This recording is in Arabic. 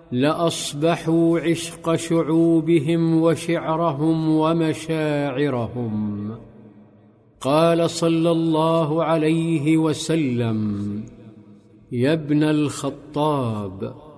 لأصبحوا عشق شعوبهم وشعرهم ومشاعرهم. قال صلى الله عليه وسلم: يا ابن الخطاب،